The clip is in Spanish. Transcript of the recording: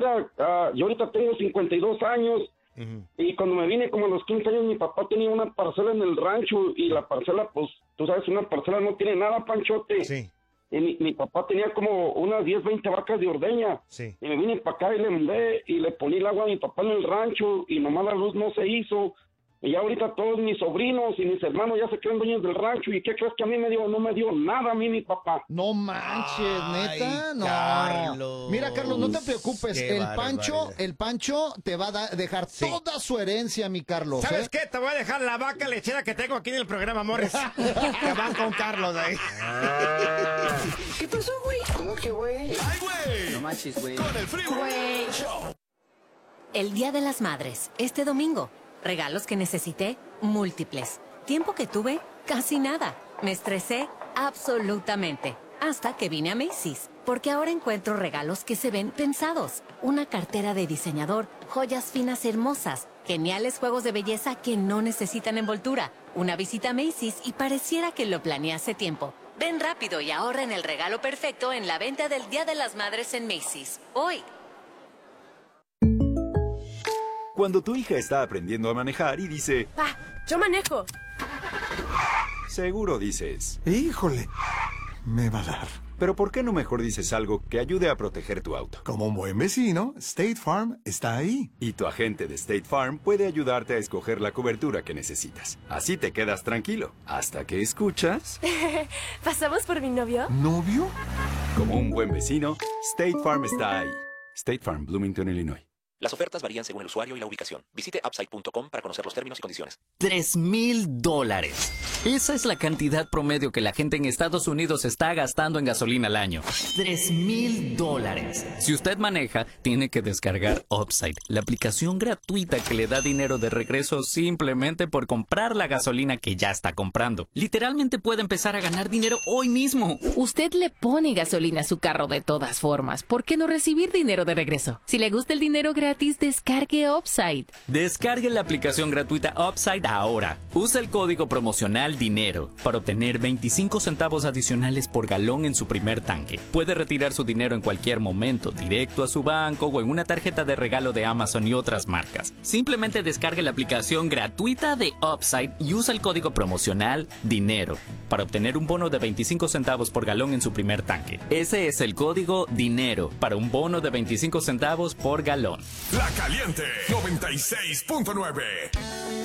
mira, yo ahorita tengo 52 años. Y cuando me vine como a los 15 años, mi papá tenía una parcela en el rancho y la parcela, pues, tú sabes, una parcela no tiene nada, Panchote. Sí. Y mi papá tenía como unas 10, 20 vacas de ordeña. Sí. Y me vine para acá y le mandé y le poní el agua a mi papá en el rancho y nomás la luz no se hizo. Y ya ahorita todos mis sobrinos y mis hermanos ya se creen dueños del rancho. ¿Y qué crees que a mí no me dio nada a mí mi papá? No manches, neta, no. Carlos. Mira, Carlos, no te preocupes. Qué El Pancho te va a dejar toda su herencia, mi Carlos. ¿Sabes qué? Te voy a dejar la vaca lechera que tengo aquí en el programa, amores. Que van con Carlos ahí. ¿Qué pasó, güey? ¿Cómo que, güey? ¡Ay, güey! No manches, güey. Con el Freeway Show. El Día de las Madres, este domingo. Regalos que necesité, múltiples. Tiempo que tuve, casi nada. Me estresé, absolutamente. Hasta que vine a Macy's, porque ahora encuentro regalos que se ven pensados. Una cartera de diseñador, joyas finas hermosas, geniales juegos de belleza que no necesitan envoltura. Una visita a Macy's y pareciera que lo planeé hace tiempo. Ven rápido y ahorra en el regalo perfecto en la venta del Día de las Madres en Macy's. Hoy. Cuando tu hija está aprendiendo a manejar y dice... ¡Pa! ¡Yo manejo! Seguro dices... ¡Híjole! Me va a dar. Pero ¿por qué no mejor dices algo que ayude a proteger tu auto? Como un buen vecino, State Farm está ahí. Y tu agente de State Farm puede ayudarte a escoger la cobertura que necesitas. Así te quedas tranquilo. Hasta que escuchas... ¿Pasamos por mi novio? ¿Novio? Como un buen vecino, State Farm está ahí. State Farm, Bloomington, Illinois. Las ofertas varían según el usuario y la ubicación. Visite upside.com para conocer los términos y condiciones. $3,000. Esa es la cantidad promedio que la gente en Estados Unidos está gastando en gasolina al año. $3,000. Si usted maneja, tiene que descargar Upside, la aplicación gratuita que le da dinero de regreso simplemente por comprar la gasolina que ya está comprando. Literalmente puede empezar a ganar dinero hoy mismo. Usted le pone gasolina a su carro de todas formas. ¿Por qué no recibir dinero de regreso? Si le gusta el dinero gratis, descargue Upside. Descargue la aplicación gratuita Upside ahora. Usa el código promocional DINERO para obtener 25 centavos adicionales por galón en su primer tanque. Puede retirar su dinero en cualquier momento, directo a su banco o en una tarjeta de regalo de Amazon y otras marcas. Simplemente descargue la aplicación gratuita de Upside y usa el código promocional DINERO para obtener un bono de 25 centavos por galón en su primer tanque. Ese es el código DINERO para un bono de 25 centavos por galón. La Caliente 96.9.